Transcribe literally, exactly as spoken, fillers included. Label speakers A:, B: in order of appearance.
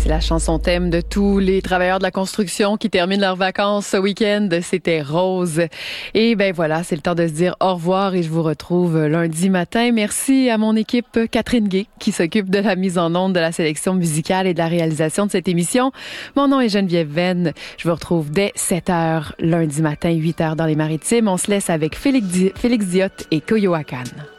A: C'est la chanson thème de tous les travailleurs de la construction qui terminent leurs vacances ce week-end. C'était Rose. Et ben voilà, c'est le temps de se dire au revoir et je vous retrouve lundi matin. Merci à mon équipe Catherine Gay qui s'occupe de la mise en onde de la sélection musicale et de la réalisation de cette émission. Mon nom est Geneviève Venn. Je vous retrouve dès sept heures lundi matin, huit heures dans les Maritimes. On se laisse avec Félix, Di- Félix Diot et Coyoacán.